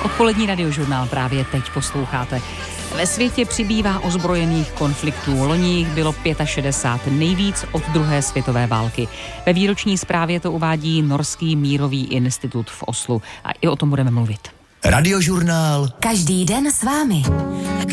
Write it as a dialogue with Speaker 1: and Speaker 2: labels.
Speaker 1: Odpolední radiožurnál právě teď posloucháte. Ve světě přibývá ozbrojených konfliktů. Loni jich bylo 65, nejvíc od druhé světové války. Ve výroční zprávě to uvádí Norský mírový institut v Oslu. A i o tom budeme mluvit.
Speaker 2: Radiožurnál.
Speaker 3: Každý den s vámi.